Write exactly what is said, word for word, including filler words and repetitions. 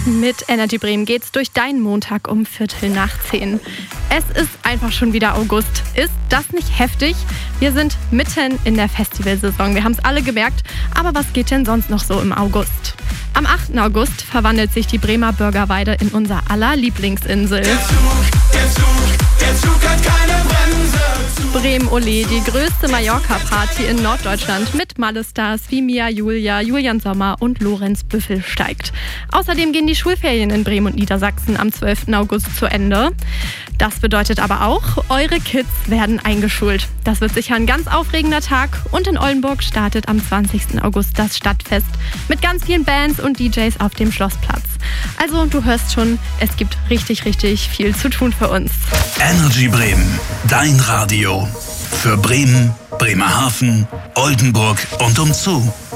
Mit Energy Bremen geht's durch deinen Montag um Viertel nach zehn. Es ist einfach schon wieder August. Ist das nicht heftig? Wir sind mitten in der Festivalsaison. Wir haben es alle gemerkt. Aber was geht denn sonst noch so im August? Am achten August verwandelt sich die Bremer Bürgerweide in unser aller Lieblingsinsel. Der Zug, der Zug, der Zug hat keine Bremse. Bremen Ole, die größte Mallorca-Party in Norddeutschland mit Malle-Stars wie Mia Julia, Julian Sommer und Lorenz Büffel steigt. Außerdem gehen die Schulferien in Bremen und Niedersachsen am zwölften August zu Ende. Das bedeutet aber auch, eure Kids werden eingeschult. Das wird sicher ein ganz aufregender Tag und in Oldenburg startet am zwanzigsten August das Stadtfest mit ganz vielen Bands und D Js auf dem Schlossplatz. Also du hörst schon, es gibt richtig, richtig viel zu tun für uns. Energy Bremen, dein Radio. Für Bremen, Bremerhaven, Oldenburg und umzu.